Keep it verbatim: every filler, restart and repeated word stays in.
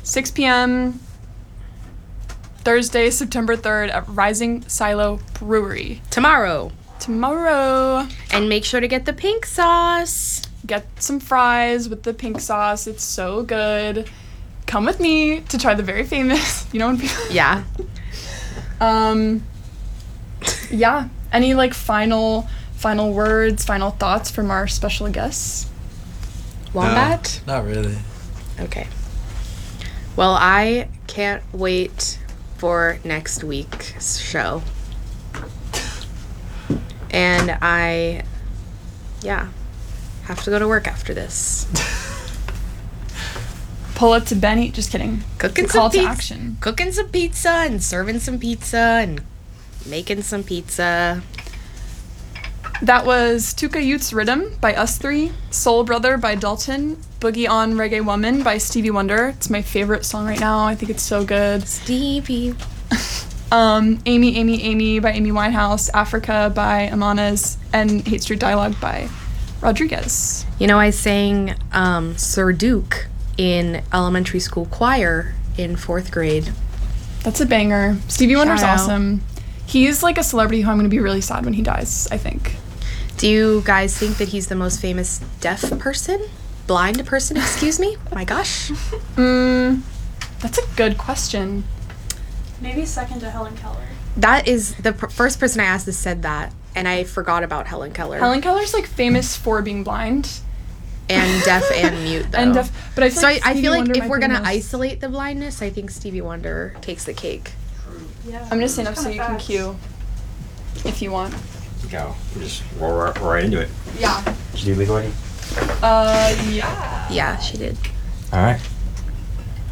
six p.m. Thursday, September third at Rising Silo Brewery. Tomorrow. Tomorrow. And make sure to get the pink sauce. Get some fries with the pink sauce. It's so good. Come with me to try the very famous, you know when people... Yeah. um, yeah. Any, like, final, final words, final thoughts from our special guests? Wombat? No, not really. Okay. Well, I can't wait for next week's show. And I, yeah, have to go to work after this. Pull up to Benny. Just kidding. Cooking It's a some call to pizza. action. Cooking some pizza and serving some pizza and making some pizza. That was Tuka Utes Rhythm by Us Three, Soul Brother by Dalton, Boogie on Reggae Woman by Stevie Wonder. It's my favorite song right now. I think it's so good. Stevie. Um, Amy, Amy, Amy by Amy Winehouse, Africa by Amanas, and Hate Street Dialogue by Rodriguez. You know, I sang um, Sir Duke in elementary school choir in fourth grade. That's a banger. Stevie Wonder's Shout out. awesome. He's like a celebrity who I'm going to be really sad when he dies, I think. Do you guys think that he's the most famous deaf person? Blind person, excuse me? My gosh. Mm, that's a good question. Maybe second to Helen Keller. That is the pr- first person I asked that said that, and I forgot about Helen Keller. Helen Keller's like famous for being blind. And deaf and mute, though. And deaf, but I feel So like I, I Stevie feel like Wonder if might we're be the gonna most- isolate the blindness, I think Stevie Wonder takes the cake. Yeah. I'm gonna stand up so Kinda you can facts. cue if you want. Go. We'll just roll right, roll right into it. Yeah. Did you do legal already? Uh, yeah. Yeah, she did. All right.